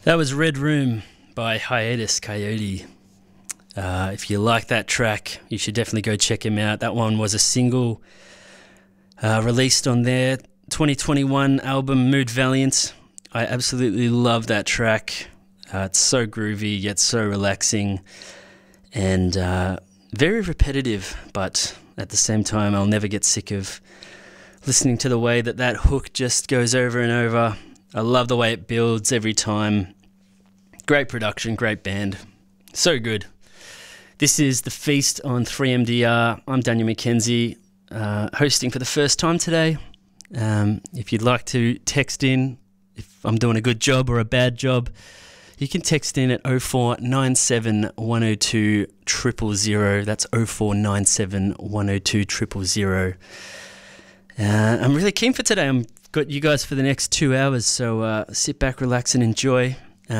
That was Red Room by Hiatus Coyote. If you like that track, you should definitely go check him out. That one was a single released on their 2021 album Mood Valiant. I absolutely love that track. It's so groovy yet so relaxing and very repetitive, but at the same time I'll never get sick of listening to the way that hook just goes over and over. I love the way it builds every time. Great production, great band. So good. This is The Feast on 3MDR. I'm Daniel McKenzie, hosting for the first time today. If you'd like to text in, if I'm doing a good job or a bad job, you can text in at 0497 102 000. That's 0497 102 000. I'm really keen for today. I've got you guys for the next 2 hours, so sit back, relax and enjoy.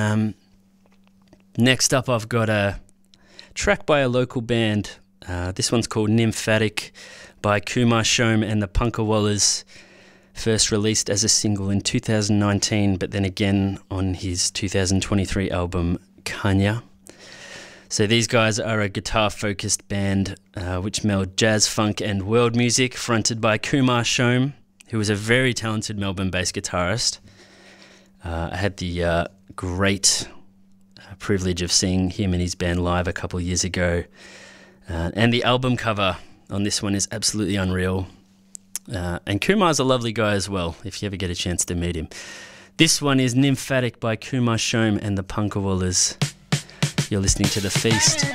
Next up, I've got a track by a local band. This one's called Nymphatic by Kumar Shome and the Punkawallahs. First released as a single in 2019, but then again on his 2023 album Kanya. So these guys are a guitar-focused band which meld jazz, funk and world music, fronted by Kumar Shome, who is a very talented Melbourne-based guitarist. I had the great privilege of seeing him and his band live a couple of years ago. And the album cover on this one is absolutely unreal. And Kumar's a lovely guy as well, if you ever get a chance to meet him. This one is Nymphatic by Kumar Shome and the Punkawallahs. You're listening to The Feast.